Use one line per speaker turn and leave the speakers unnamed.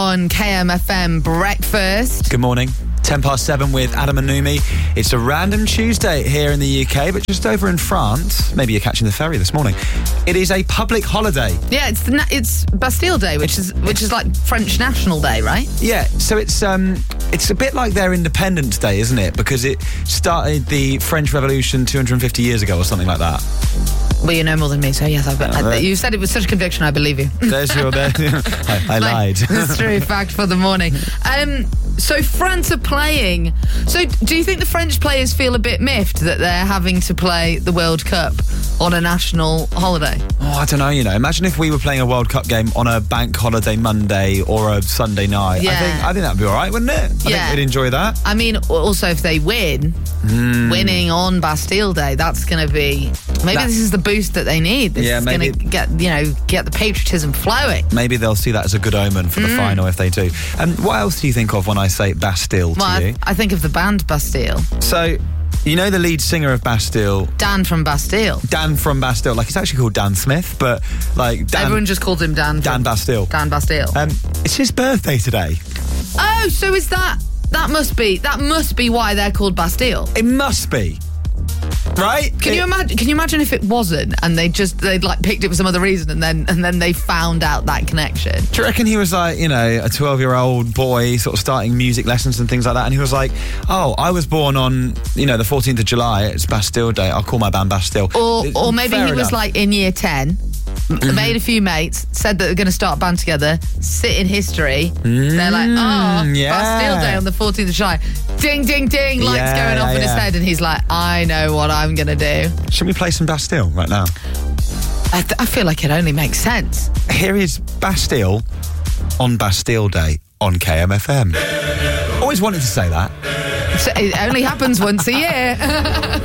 On KMFM Breakfast.
Good morning. 7:10 with Adam and Numi. It's a random Tuesday here in the UK, but just over in France, maybe you're catching the ferry this morning, it is a public holiday.
Yeah, it's Bastille Day, which is like French National Day, right?
Yeah, so it's a bit like their Independence Day, isn't it? Because it started the French Revolution 250 years ago or something like that.
Well, you know more than me, so yes, you said it with such conviction, I believe you.
There's your... I lied.
That's true, fact for the morning. So France are playing. So do you think the French players feel a bit miffed that they're having to play the World Cup on a national holiday?
Oh, I don't know, imagine if we were playing a World Cup game on a bank holiday Monday or a Sunday night.
Yeah.
I think that'd be all right, wouldn't it? I think they'd enjoy that.
I mean, also if they winning on Bastille Day, that's going to be... Maybe this is the boost that they need. This is going to get the patriotism flowing.
Maybe they'll see that as a good omen for the final if they do. What else do you think of when I say Bastille to you?
I think of the band Bastille.
So, you know the lead singer of Bastille?
Dan from Bastille.
Dan from Bastille. Like, he's actually called Dan Smith, but like Dan...
Everyone just calls him Dan.
Dan Bastille.
Dan Bastille.
It's his birthday today.
Oh, so is that... That must be why they're called Bastille.
It must be. Right?
Can you imagine if it wasn't and they'd picked it for some other reason and then they found out that connection?
Do you reckon he was like, a 12-year-old boy sort of starting music lessons and things like that, and he was like, oh, I was born on, the 14th of July, it's Bastille Day, I'll call my band Bastille.
Or maybe he was like in year 10, made a few mates, said that they're going to start a band together, sit in history. They're like, Bastille Day on the 14th of July. Ding, ding, ding, lights going off in his head. And he's like, I know what I'm going to do.
Should we play some Bastille right now?
I feel like it only makes sense.
Here is Bastille on Bastille Day on KMFM. Always wanted to say that.
It only happens once a year.